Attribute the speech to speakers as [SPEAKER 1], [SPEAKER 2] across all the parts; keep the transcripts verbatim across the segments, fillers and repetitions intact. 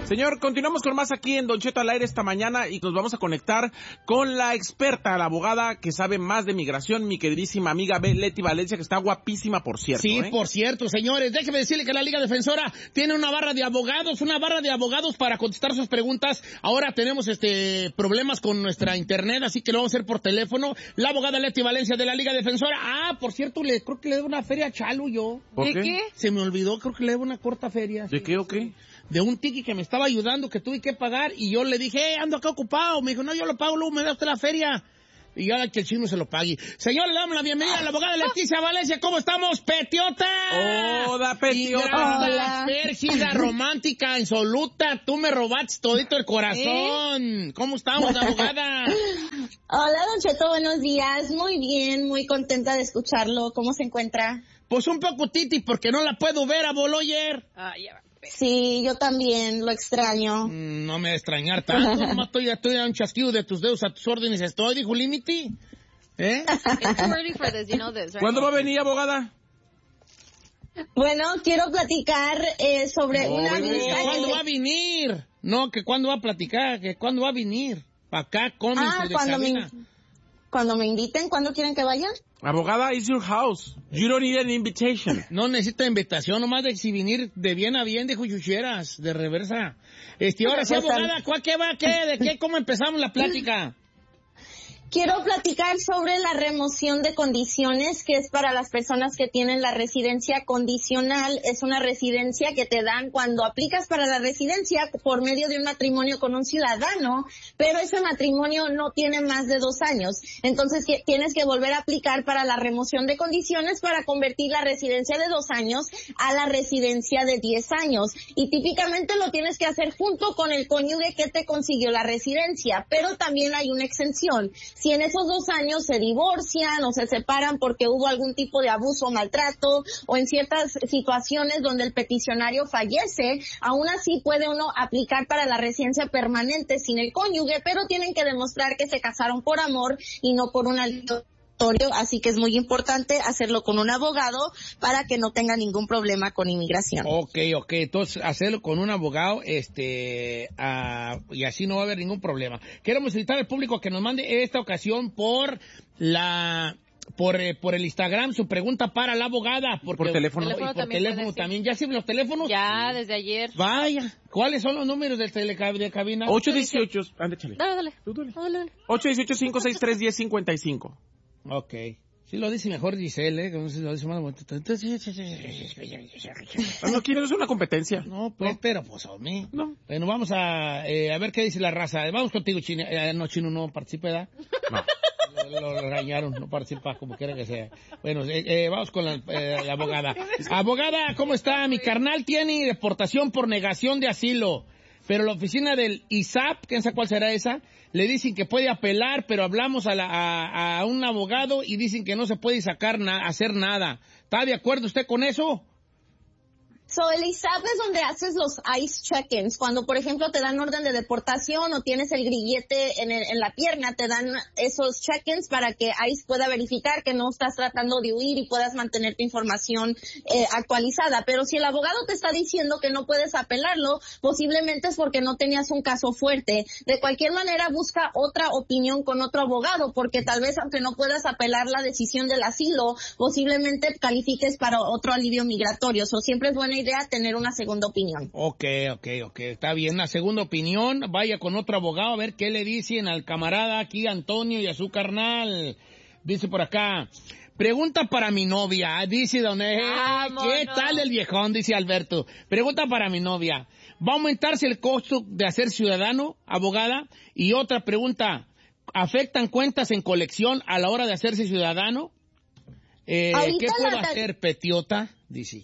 [SPEAKER 1] Señor, continuamos con más aquí en Don Cheto al aire esta mañana y nos vamos a conectar con la experta, la abogada que sabe más de migración, mi queridísima amiga Leti Valencia, que está guapísima, por cierto.
[SPEAKER 2] Sí,
[SPEAKER 1] ¿eh?
[SPEAKER 2] por cierto, señores. Déjeme decirle que la Liga Defensora tiene una barra de abogados, una barra de abogados para contestar sus preguntas. Ahora tenemos este problemas con nuestra internet, así que lo vamos a hacer por teléfono. La abogada Leti Valencia de la Liga Defensora. Ah, por cierto, le creo que le debo una feria a Chalo yo.
[SPEAKER 1] ¿Por
[SPEAKER 3] ¿De
[SPEAKER 1] qué?
[SPEAKER 3] qué?
[SPEAKER 2] Se me olvidó, creo que le debo una corta feria.
[SPEAKER 1] ¿De
[SPEAKER 2] sí.
[SPEAKER 1] qué o qué?
[SPEAKER 2] De un tiki que me estaba ayudando, que tuve que pagar, y yo le dije, eh, ando acá ocupado. Me dijo, no, yo lo pago, luego me da usted la feria. Y ahora que el chino se lo pague. Señor, le damos la bienvenida a la abogada Leticia Valencia. ¿Cómo estamos, Petiota?
[SPEAKER 1] Hola, Petiota.
[SPEAKER 2] Hola. Pérgida, romántica, insoluta. Tú me robaste todito el corazón. ¿Eh? ¿Cómo estamos, abogada?
[SPEAKER 4] Hola, Don Cheto, buenos días. Muy bien, muy contenta de escucharlo. ¿Cómo se encuentra?
[SPEAKER 2] Pues un poco titi, porque no la puedo ver a Boloyer.
[SPEAKER 3] Ah, ya va.
[SPEAKER 4] Sí, yo también lo extraño.
[SPEAKER 2] Mm, no me va a extrañar tanto. Nomás estoy, estoy a un chasquido de tus dedos, a tus órdenes estoy, dijo Limity. ¿Eh?
[SPEAKER 3] It's too early for this, you know this, right?
[SPEAKER 1] ¿Cuándo va a venir, abogada?
[SPEAKER 4] Bueno, quiero platicar eh, sobre
[SPEAKER 1] No,
[SPEAKER 4] una
[SPEAKER 1] venga.
[SPEAKER 4] visa
[SPEAKER 2] ¿Cuándo
[SPEAKER 4] que...
[SPEAKER 2] va a venir? No, que cuándo va a platicar, que cuándo va a venir. Pa' acá, cómense
[SPEAKER 4] Ah,
[SPEAKER 2] de
[SPEAKER 4] cuando me,
[SPEAKER 2] cabina.
[SPEAKER 4] cuando me inviten, ¿cuándo quieren que vaya?
[SPEAKER 1] Abogada, it's your house. You don't need an invitation.
[SPEAKER 2] No necesita invitación, nomás de si venir de bien a bien, dijo Yucheras, de reversa. Este, ahora sí,
[SPEAKER 4] Pues,
[SPEAKER 2] abogada, ¿cuál, qué va, qué, de qué, cómo empezamos la plática?
[SPEAKER 4] Quiero platicar sobre la remoción de condiciones, que es para las personas que tienen la residencia condicional. Es una residencia que te dan cuando aplicas para la residencia por medio de un matrimonio con un ciudadano, pero ese matrimonio no tiene más de dos años. Entonces que, tienes que volver a aplicar para la remoción de condiciones para convertir la residencia de dos años a la residencia de diez años. Y típicamente lo tienes que hacer junto con el cónyuge que te consiguió la residencia, pero también hay una exención. Si en esos dos años se divorcian o se separan porque hubo algún tipo de abuso o maltrato, o en ciertas situaciones donde el peticionario fallece, aún así puede uno aplicar para la residencia permanente sin el cónyuge, pero tienen que demostrar que se casaron por amor y no por un alto. Así que es muy importante hacerlo con un abogado para que no tenga ningún problema con inmigración.
[SPEAKER 2] Ok, ok, entonces hacerlo con un abogado, este, uh, y así no va a haber ningún problema. Queremos invitar al público que nos mande esta ocasión por la, por, eh, por el Instagram su pregunta para la abogada. Porque,
[SPEAKER 1] por teléfono.
[SPEAKER 2] Y
[SPEAKER 3] Teléfono
[SPEAKER 2] por
[SPEAKER 3] también
[SPEAKER 2] teléfono
[SPEAKER 3] puede, sí.
[SPEAKER 2] también. ¿Ya sirven los teléfonos?
[SPEAKER 3] Ya, desde ayer.
[SPEAKER 2] Vaya, ¿cuáles son los números del telecab de cabina?
[SPEAKER 1] ocho dieciocho, ande, chale.
[SPEAKER 3] Dale, dale.
[SPEAKER 1] Tú dale.
[SPEAKER 3] Dale, dale.
[SPEAKER 1] ocho dieciocho, cinco seis tres, diez cincuenta y cinco.
[SPEAKER 2] Ok. Sí lo dice mejor Giselle, ¿eh? Como si lo dice más bonito.
[SPEAKER 1] No, no quiero, es una competencia.
[SPEAKER 2] No, pues, no. Pero pues a mí.
[SPEAKER 1] No.
[SPEAKER 2] Bueno, vamos a, eh, a ver qué dice la raza. Vamos contigo, Chino. Eh, no, Chino no participa, ¿verdad?
[SPEAKER 1] No.
[SPEAKER 2] Lo, lo regañaron, no participa como quiera que sea. Bueno, eh, eh, vamos con la, eh, la abogada. Abogada, ¿cómo está? Mi carnal tiene deportación por negación de asilo. Pero la oficina del I S A P, ¿quién sabe cuál será esa? Le dicen que puede apelar, pero hablamos a, la, a, a un abogado y dicen que no se puede sacar na, hacer nada. ¿Está de acuerdo usted con eso?
[SPEAKER 4] So, el I S A P es donde haces los ICE check-ins. Cuando, por ejemplo, te dan orden de deportación o tienes el grillete en, el, en la pierna, te dan esos check-ins para que ICE pueda verificar que no estás tratando de huir y puedas mantener tu información eh, actualizada. Pero si el abogado te está diciendo que no puedes apelarlo, posiblemente es porque no tenías un caso fuerte. De cualquier manera, busca otra opinión con otro abogado, porque tal vez, aunque no puedas apelar la decisión del asilo, posiblemente califiques para otro alivio migratorio. O so, siempre es bueno idea tener una segunda opinión.
[SPEAKER 2] Ok, ok, ok, está bien, una segunda opinión, vaya con otro abogado a ver qué le dicen al camarada aquí, Antonio, y a su carnal. Dice por acá, pregunta para mi novia, dice don E. ¿Qué tal el viejón? Dice Alberto. Pregunta para mi novia, ¿va a aumentarse el costo de hacer ciudadano, abogada? Y otra pregunta, ¿afectan cuentas en colección a la hora de hacerse ciudadano? Eh, ¿Qué puedo
[SPEAKER 4] la...
[SPEAKER 2] hacer, Petiota? Dice.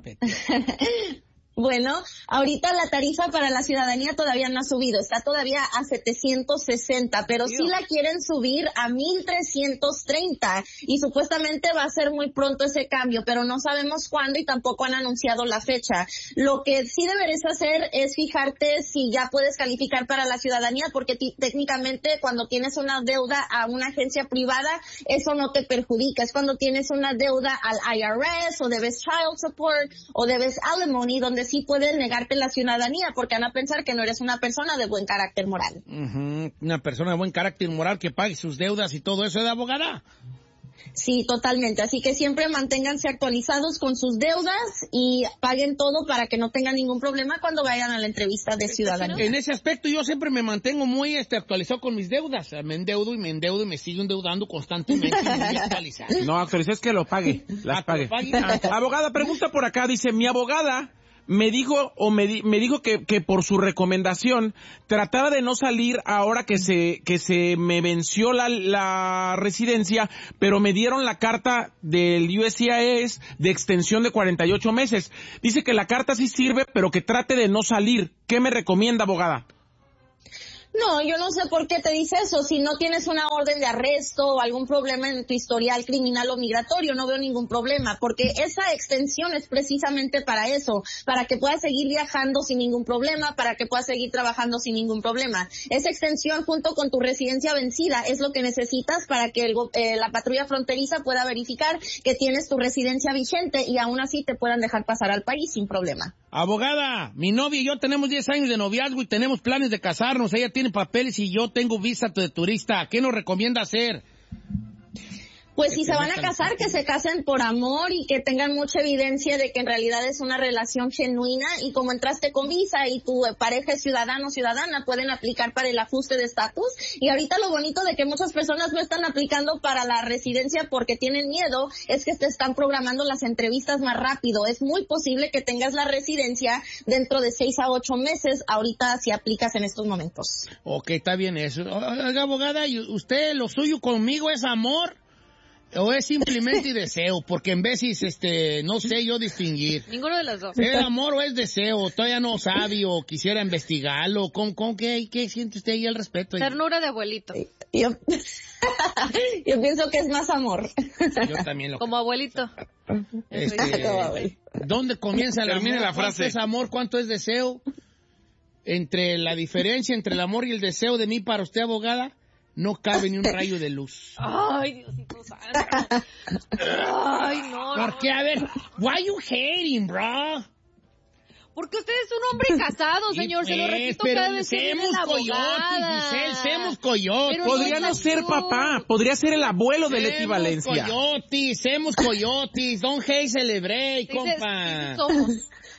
[SPEAKER 4] Bueno, ahorita la tarifa para la ciudadanía todavía no ha subido, está todavía a setecientos sesenta, pero sí la quieren subir a mil trescientos treinta y supuestamente va a ser muy pronto ese cambio, pero no sabemos cuándo y tampoco han anunciado la fecha. Lo que sí deberías hacer es fijarte si ya puedes calificar para la ciudadanía, porque técnicamente cuando tienes una deuda a una agencia privada, eso no te perjudica. Es cuando tienes una deuda al I R S o debes child support o debes alimony, donde sí pueden negarte la ciudadanía porque van a pensar que no eres una persona de buen carácter moral.
[SPEAKER 2] Uh-huh. Una persona de buen carácter moral que pague sus deudas y todo eso, ¿de abogada?
[SPEAKER 4] Sí, totalmente. Así que siempre manténganse actualizados con sus deudas y paguen todo para que no tengan ningún problema cuando vayan a la entrevista de ciudadanía.
[SPEAKER 2] En ese aspecto yo siempre me mantengo muy este, actualizado con mis deudas. Me endeudo y me endeudo y me sigo endeudando constantemente. Muy actualizado.
[SPEAKER 1] No, actualizado es que lo pague, las pague.
[SPEAKER 2] Ah,
[SPEAKER 1] Abogada, pregunta por acá, dice, mi abogada me dijo o me, di, me dijo que, que por su recomendación tratara de no salir ahora que se que se me venció la, la residencia, pero me dieron la carta del U S C I S de extensión de cuarenta y ocho meses. Dice que la carta sí sirve, pero que trate de no salir. ¿Qué me recomienda, abogada?
[SPEAKER 4] No, yo no sé por qué te dice eso. Si no tienes una orden de arresto o algún problema en tu historial criminal o migratorio, no veo ningún problema, porque esa extensión es precisamente para eso, para que puedas seguir viajando sin ningún problema, para que puedas seguir trabajando sin ningún problema. Esa extensión junto con tu residencia vencida es lo que necesitas para que el, eh, la patrulla fronteriza pueda verificar que tienes tu residencia vigente y aún así te puedan dejar pasar al país sin problema.
[SPEAKER 2] Abogada, mi novia y yo tenemos diez años de noviazgo y tenemos planes de casarnos. Ella tiene papeles y yo tengo visa de turista. ¿Qué nos recomienda hacer?
[SPEAKER 4] Pues si se van a casar, que se casen por amor y que tengan mucha evidencia de que en realidad es una relación genuina, y como entraste con visa y tu pareja es ciudadano o ciudadana, pueden aplicar para el ajuste de estatus. Y ahorita lo bonito de que muchas personas no están aplicando para la residencia porque tienen miedo es que te están programando las entrevistas más rápido. Es muy posible que tengas la residencia dentro de seis a ocho meses ahorita si aplicas en estos momentos.
[SPEAKER 2] Ok, está bien eso. Oiga, abogada, ¿y usted lo suyo conmigo es amor o es simplemente deseo? Porque en veces, este, no sé yo distinguir.
[SPEAKER 3] Ninguno de los dos.
[SPEAKER 2] ¿Es amor o es deseo? Todavía no sabe o quisiera investigarlo. ¿Con, con qué, qué siente usted ahí al respecto?
[SPEAKER 3] Ternura de abuelito.
[SPEAKER 4] Yo, yo pienso que es más amor.
[SPEAKER 2] Yo también lo
[SPEAKER 3] Como abuelito.
[SPEAKER 2] Este, ¿dónde comienza el
[SPEAKER 1] Termine
[SPEAKER 2] amor?
[SPEAKER 1] la frase.
[SPEAKER 2] ¿Cuánto es amor? ¿Cuánto es deseo? Entre la diferencia entre el amor y el deseo de mí para usted, abogada, no cabe ni un rayo de luz.
[SPEAKER 3] Ay, Diosito santo. Ay, no.
[SPEAKER 2] ¿Por qué? A ver, why you hating, bro?
[SPEAKER 3] Porque usted es un hombre casado, señor.
[SPEAKER 2] Y
[SPEAKER 3] Se lo
[SPEAKER 2] pues,
[SPEAKER 3] repito
[SPEAKER 2] pero
[SPEAKER 3] cada vez que viene
[SPEAKER 2] semos
[SPEAKER 3] la
[SPEAKER 2] coyotes,
[SPEAKER 3] abogada.
[SPEAKER 2] Giselle, semos coyotes.
[SPEAKER 3] Pero
[SPEAKER 1] Podría
[SPEAKER 3] no
[SPEAKER 1] no
[SPEAKER 3] es
[SPEAKER 1] ser
[SPEAKER 3] yo.
[SPEAKER 1] papá, podría ser el abuelo de Leti
[SPEAKER 2] Semos
[SPEAKER 1] Valencia.
[SPEAKER 2] coyotes, semos coyotes. Don't hate, celebrate,
[SPEAKER 3] Dice,
[SPEAKER 2] compa.
[SPEAKER 3] sí, somos.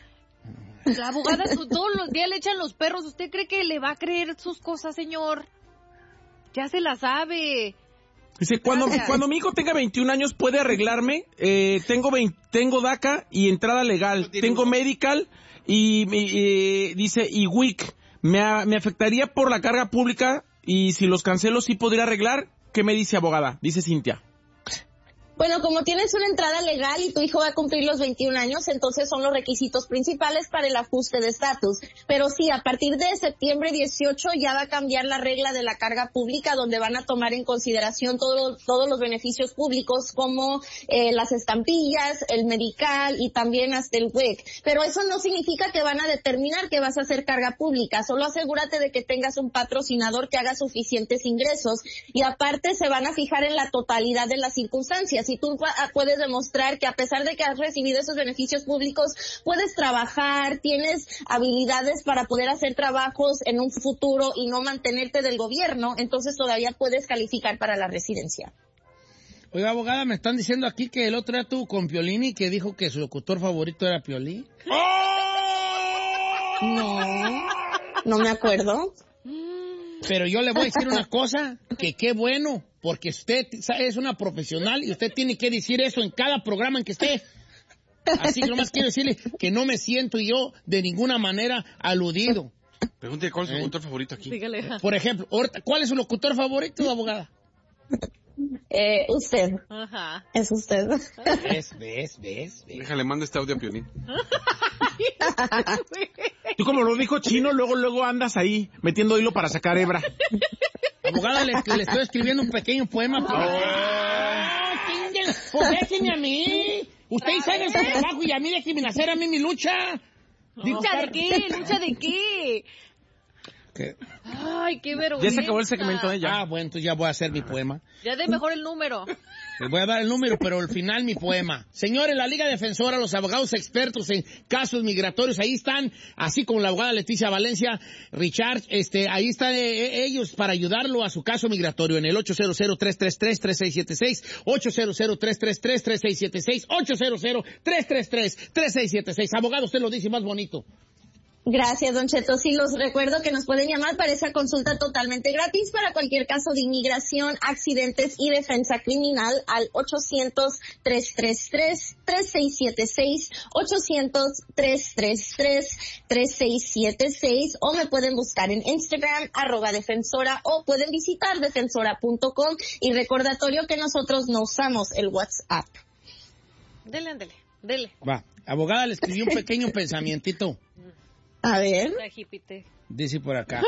[SPEAKER 3] La abogada su- todos los días le echan los perros. ¿Usted cree que le va a creer sus cosas, señor? Ya se la sabe.
[SPEAKER 1] Dice, cuando,
[SPEAKER 3] Gracias.
[SPEAKER 1] cuando mi hijo tenga veintiún años puede arreglarme, eh, tengo veinte, tengo DACA y entrada legal, tengo medical y, y, eh, dice, y W I C. Me, a- me afectaría por la carga pública y si los cancelo sí podría arreglar. ¿Qué me dice, abogada? Dice Cintia.
[SPEAKER 4] Bueno, como tienes una entrada legal y tu hijo va a cumplir los veintiún años, entonces son los requisitos principales para el ajuste de estatus. Pero sí, a partir de septiembre dieciocho ya va a cambiar la regla de la carga pública, donde van a tomar en consideración todo, todos los beneficios públicos como eh, las estampillas, el medical y también hasta el W I C. Pero eso no significa que van a determinar que vas a hacer carga pública. Solo asegúrate de que tengas un patrocinador que haga suficientes ingresos, y aparte se van a fijar en la totalidad de las circunstancias. Si tú puedes demostrar que a pesar de que has recibido esos beneficios públicos, puedes trabajar, tienes habilidades para poder hacer trabajos en un futuro y no mantenerte del gobierno, entonces todavía puedes calificar para la residencia.
[SPEAKER 2] Oiga, abogada, me están diciendo aquí que el otro día tuvo con Piolín y que dijo que su locutor favorito era Piolín.
[SPEAKER 4] No, no me acuerdo.
[SPEAKER 2] Pero yo le voy a decir una cosa, que qué bueno, porque usted es una profesional y usted tiene que decir eso en cada programa en que esté. Así que nomás quiero decirle que no me siento yo de ninguna manera aludido.
[SPEAKER 1] Pregúntale cuál es su
[SPEAKER 2] ¿Eh?
[SPEAKER 1] locutor favorito aquí.
[SPEAKER 3] Dígale.
[SPEAKER 2] Por ejemplo, ahorita, ¿cuál es su locutor favorito, abogada?
[SPEAKER 4] Eh, usted,
[SPEAKER 3] Ajá.
[SPEAKER 4] es usted.
[SPEAKER 2] ¿Ves, ves, ves? ves?
[SPEAKER 1] Déjale, manda este audio a Piolín. Tú como lo dijo Chino, luego luego andas ahí metiendo hilo para sacar hebra.
[SPEAKER 2] Abogada, le, le estoy escribiendo un pequeño poema. Por... ¡Ah! ¡Chinguen! ¡Pues déjenme a mí! Usted sabe su trabajo y a mí déjenme hacer a mí mi lucha.
[SPEAKER 3] ¿Lucha de qué? ¿Lucha de qué?
[SPEAKER 2] ¿Qué?
[SPEAKER 3] Ay, qué vergüenza.
[SPEAKER 1] Ya se acabó el segmento de ella.
[SPEAKER 2] Ah, bueno, entonces ya voy a hacer mi poema.
[SPEAKER 3] Ya de mejor el número.
[SPEAKER 2] Les voy a dar el número, pero al final mi poema. Señores, la Liga Defensora, los abogados expertos en casos migratorios, ahí están, así como la abogada Leticia Valencia, Richard, este, ahí están eh, ellos para ayudarlo a su caso migratorio en el ocho cero cero, tres tres tres, tres seis siete seis, ocho cero cero, tres tres tres, tres seis siete seis, ocho cero cero, tres tres tres, tres seis siete seis. Abogado, usted lo dice más bonito.
[SPEAKER 4] Gracias, Don Cheto. Sí, los recuerdo que nos pueden llamar para esa consulta totalmente gratis para cualquier caso de inmigración, accidentes y defensa criminal al ochocientos, tres tres tres, tres seis siete seis, ochocientos, tres tres tres, tres seis siete seis, o me pueden buscar en Instagram, arroba defensora, o pueden visitar defensora punto com, y recordatorio que nosotros no usamos el WhatsApp.
[SPEAKER 3] Dele, ándele, dele.
[SPEAKER 2] Va, abogada, le escribí un pequeño pensamientito.
[SPEAKER 4] A ver.
[SPEAKER 2] Dice por acá.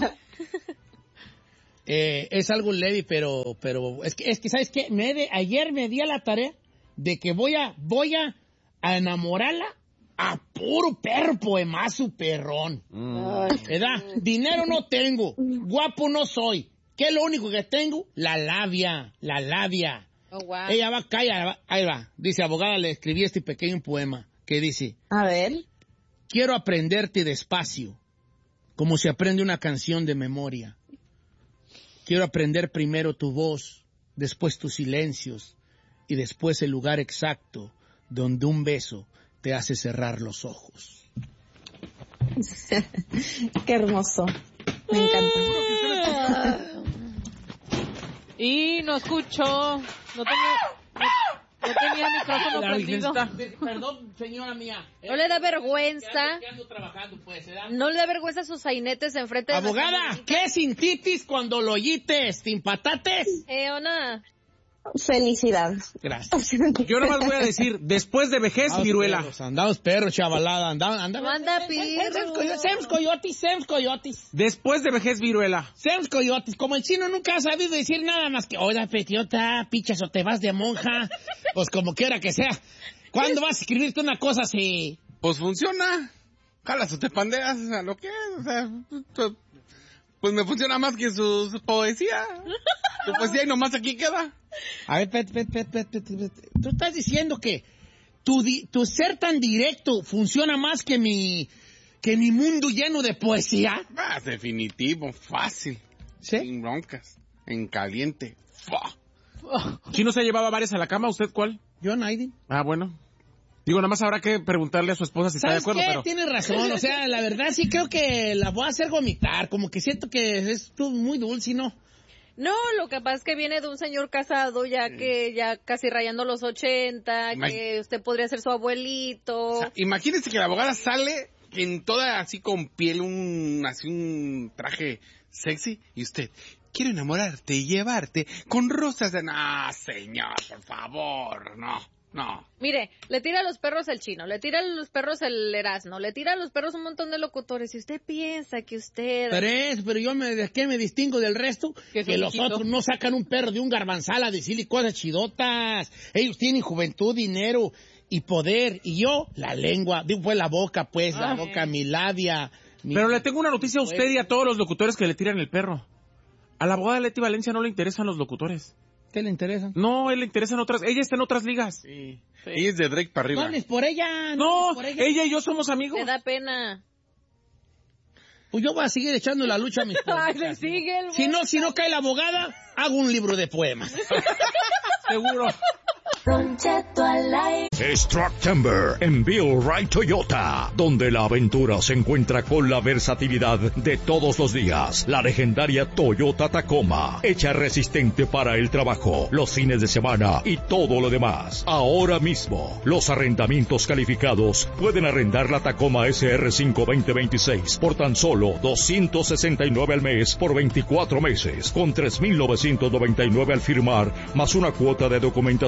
[SPEAKER 2] eh, es algo leve, pero, pero es que, es que ¿sabes qué? Me de, ayer me di a la tarea de que voy a, voy a, a enamorarla a puro perro poemazo perrón. Mm. ¿Verdad? Dinero no tengo, guapo no soy. ¿Qué es lo único que tengo? La labia, la labia.
[SPEAKER 3] Oh, wow.
[SPEAKER 2] Ella va, calla, ahí va. Dice, abogada, le escribí este pequeño poema que dice.
[SPEAKER 4] A ver.
[SPEAKER 2] Quiero aprenderte despacio, como se aprende una canción de memoria. Quiero aprender primero tu voz, después tus silencios, y después el lugar exacto donde un beso te hace cerrar los ojos.
[SPEAKER 4] Qué hermoso. Me encanta.
[SPEAKER 3] Y no escucho. No tenía... No, no tenía el micrófono prendido.
[SPEAKER 2] Perdón, señora mía.
[SPEAKER 3] No le da vergüenza.
[SPEAKER 2] ¿Qué ando trabajando, pues, ¿eh?
[SPEAKER 3] No le da vergüenza sus sainetes enfrente de...
[SPEAKER 2] Abogada, ¿qué sintitis cuando lo oyites? ¿Timpatates?
[SPEAKER 3] Eh, o nada.
[SPEAKER 4] Felicidades.
[SPEAKER 2] Gracias.
[SPEAKER 1] Yo nomás voy a decir, después de vejez,
[SPEAKER 2] Andamos
[SPEAKER 1] viruela.
[SPEAKER 2] Perros, andamos perros, chavalada. Andamos, andamos.
[SPEAKER 3] Manda pirro.
[SPEAKER 2] Sems coyotis, sems coyotis.
[SPEAKER 1] Después de vejez, viruela.
[SPEAKER 2] Sems coyotis. Como el chino nunca ha sabido decir nada más que, oiga, petiota, pichas o te vas de monja. Pues como quiera que sea. ¿Cuándo vas a escribirte una cosa así?
[SPEAKER 5] Pues funciona. Jalas o te pandeas, o sea, lo que es, o sea, pues me funciona más que su, su poesía. Su poesía y nomás aquí queda.
[SPEAKER 2] A ver, pet, pet, pet, pet, pet, pet. Tú estás diciendo que tu, di, tu ser tan directo funciona más que mi, que mi mundo lleno de poesía.
[SPEAKER 5] Ah, definitivo, fácil.
[SPEAKER 2] ¿Sí?
[SPEAKER 5] Sin broncas. En caliente. Fua.
[SPEAKER 1] ¿Chino se llevaba varias a la cama? ¿Usted cuál?
[SPEAKER 2] Yo, Naidi.
[SPEAKER 1] Ah, bueno. Digo, nada más habrá que preguntarle a su esposa si está de acuerdo,
[SPEAKER 2] qué?
[SPEAKER 1] pero...
[SPEAKER 2] Tienes razón, o sea, la verdad sí creo que la voy a hacer vomitar, como que siento que es muy dulce, ¿no?
[SPEAKER 3] No, lo que pasa es que viene de un señor casado ya que ya casi rayando los ochenta,
[SPEAKER 5] Imag-
[SPEAKER 3] que usted podría ser su abuelito.
[SPEAKER 5] O sea, imagínense que la abogada sale en toda así con piel, un así un traje sexy, y usted, quiero enamorarte y llevarte con rosas de... No, señor, por favor, no. No.
[SPEAKER 3] Mire, le tira a los perros el chino, le tira a los perros el Erasmo, le tira a los perros un montón de locutores. Y usted piensa que usted...
[SPEAKER 2] Pero, pero yo me, ¿de qué me distingo del resto?
[SPEAKER 3] Que
[SPEAKER 2] Que los
[SPEAKER 3] chiquito.
[SPEAKER 2] otros no sacan un perro de un garbanzal a decirle cosas chidotas. Ellos tienen juventud, dinero y poder. Y yo, la lengua, digo, pues la boca, pues, la
[SPEAKER 3] Ay.
[SPEAKER 2] boca, mi labia. Mi...
[SPEAKER 1] Pero le tengo una noticia a usted y a todos los locutores que le tiran el perro. A la abogada Leti Valencia no le interesan los locutores.
[SPEAKER 2] ¿Qué le interesa?
[SPEAKER 1] No, él le interesan otras... Ella está en otras ligas.
[SPEAKER 5] Sí. Ella es de Drake para arriba.
[SPEAKER 2] No hables por ella.
[SPEAKER 1] No,
[SPEAKER 2] hables por ella.
[SPEAKER 1] ella y yo somos amigos.
[SPEAKER 3] Le da pena.
[SPEAKER 2] Pues yo voy a seguir echando la lucha a mis
[SPEAKER 3] Ay, le
[SPEAKER 2] poemas.
[SPEAKER 3] sigue el...
[SPEAKER 2] Si no, si no cae la abogada, hago un libro de poemas.
[SPEAKER 1] Seguro.
[SPEAKER 6] Es Trucktember en Bill Wright Toyota, donde la aventura se encuentra con la versatilidad de todos los días. La legendaria Toyota Tacoma, hecha resistente para el trabajo, los fines de semana y todo lo demás. Ahora mismo, los arrendamientos calificados pueden arrendar la Tacoma S R cinco veinte veintiséis por tan solo doscientos sesenta y nueve al mes por veinticuatro meses, con tres mil novecientos noventa y nueve al firmar, más una cuota de documentación de ochenta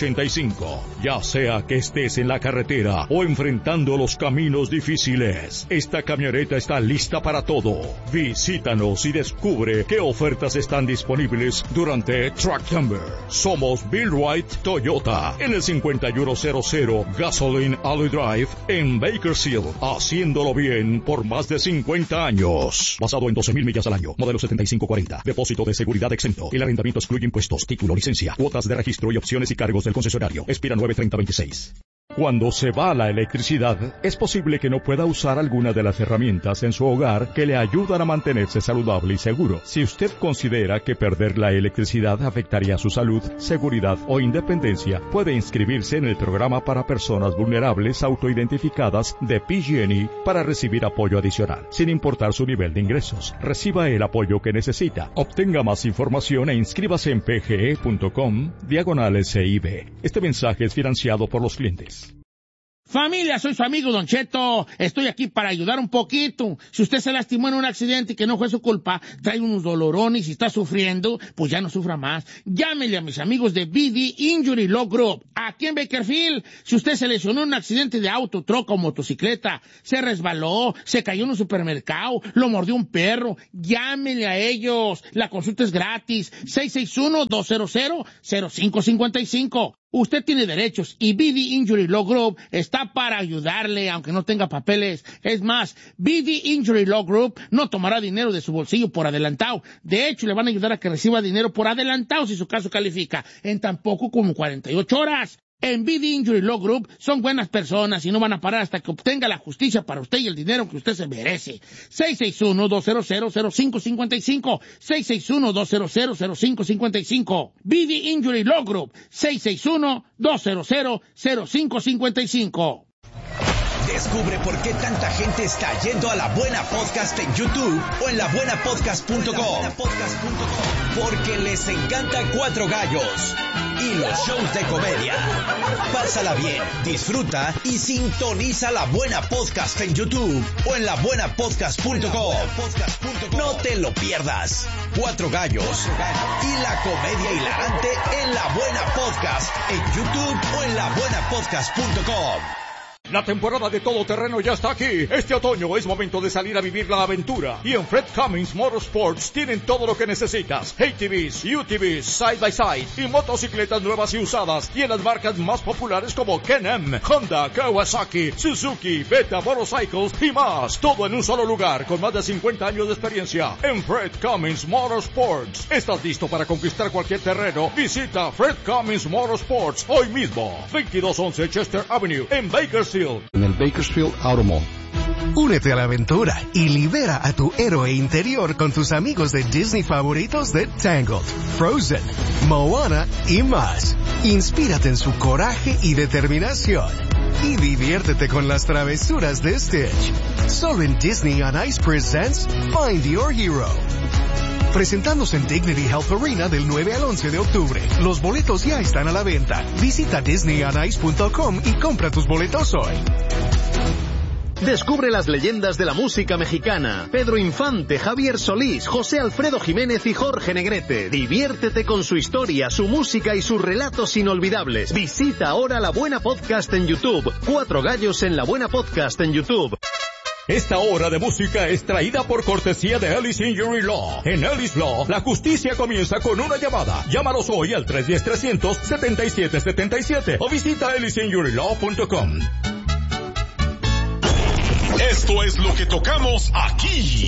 [SPEAKER 6] ochenta y cinco. Ya sea que estés en la carretera o enfrentando los caminos difíciles, esta camioneta está lista para todo. Visítanos y descubre qué ofertas están disponibles durante Trucktober. Somos Bill Wright Toyota en el cincuenta y uno cero cero Gasoline Alley Drive en Bakersfield, haciéndolo bien por más de cincuenta años. Basado en doce mil millas al año. Modelo setenta y cinco cuarenta. Depósito de seguridad exento. El arrendamiento excluye impuestos, título, licencia, cuotas de registro y opciones y cargos del concesionario. Expira nueve treinta veintiséis. Cuando se va la electricidad, es posible que no pueda usar alguna de las herramientas en su hogar que le ayudan a mantenerse saludable y seguro. Si usted considera que perder la electricidad afectaría su salud, seguridad o independencia, puede inscribirse en el programa para personas vulnerables autoidentificadas de P G and E para recibir apoyo adicional, sin importar su nivel de ingresos. Reciba el apoyo que necesita. Obtenga más información e inscríbase en pge.com diagonal S I B. Este mensaje es financiado por los clientes.
[SPEAKER 2] Familia, soy su amigo Don Cheto. Estoy aquí para ayudar un poquito. Si usted se lastimó en un accidente y que no fue su culpa, trae unos dolorones y está sufriendo, pues ya no sufra más. Llámele a mis amigos de B D Injury Law Group. Aquí en Bakersfield, si usted se lesionó en un accidente de auto, troca o motocicleta, se resbaló, se cayó en un supermercado, lo mordió un perro, llámele a ellos. La consulta es gratis. seis seis uno, dos cero cero, cero cinco cinco cinco. Usted tiene derechos y B D Injury Law Group está para ayudarle, aunque no tenga papeles. Es más, B D Injury Law Group no tomará dinero de su bolsillo por adelantado. De hecho, le van a ayudar a que reciba dinero por adelantado si su caso califica, en tan poco como cuarenta y ocho horas. En B D Injury Law Group son buenas personas y no van a parar hasta que obtenga la justicia para usted y el dinero que usted se merece. seis seis uno, dos cero cero, cero cinco cinco cinco. seis seis uno, dos cero cero, cero cinco cinco cinco. B D Injury Law Group. seis seis uno, dos cero cero, cero cinco cinco cinco.
[SPEAKER 7] Descubre por qué tanta gente está yendo a La Buena Podcast en YouTube o en la buena podcast punto com. Porque les encanta Cuatro Gallos y los shows de comedia. Pásala bien, disfruta y sintoniza La Buena Podcast en YouTube o en la buena podcast punto com. No te lo pierdas. Cuatro Gallos y la comedia hilarante en La Buena Podcast en YouTube o en la buena podcast punto com.
[SPEAKER 6] La temporada de todoterreno ya está aquí. Este otoño es momento de salir a vivir la aventura. Y en Fred Cummins Motorsports tienen todo lo que necesitas. A T Vs, U T Vs, Side by Side y motocicletas nuevas y usadas. Y en las marcas más populares como Can-Am, Honda, Kawasaki, Suzuki, Beta Motorcycles y más. Todo en un solo lugar con más de cincuenta años de experiencia. En Fred Cummins Motorsports. ¿Estás listo para conquistar cualquier terreno? Visita Fred Cummins Motorsports hoy mismo. veintidós once Chester Avenue en Bakersfield.
[SPEAKER 8] En el Bakersfield Auto Mall.
[SPEAKER 9] Únete a la aventura y libera a tu héroe interior con tus amigos de Disney favoritos de Tangled, Frozen, Moana y más. Inspírate en su coraje y determinación. Y diviértete con las travesuras de Stitch. Solo en Disney on Ice presents Find Your Hero. Presentándose en Dignity Health Arena del nueve al once de octubre. Los boletos ya están a la venta. Visita disney on ice punto com y compra tus boletos hoy.
[SPEAKER 10] Descubre las leyendas de la música mexicana. Pedro Infante, Javier Solís, José Alfredo Jiménez y Jorge Negrete. Diviértete con su historia, su música y sus relatos inolvidables. Visita ahora La Buena Podcast en YouTube. Cuatro Gallos en La Buena Podcast en YouTube.
[SPEAKER 6] Esta hora de música es traída por cortesía de Ellis Injury Law. En Ellis Law, la justicia comienza con una llamada. Llámalos hoy al tres uno cero, tres cero, siete siete siete siete o visita ellis injury law punto com.
[SPEAKER 11] Esto es lo que tocamos aquí.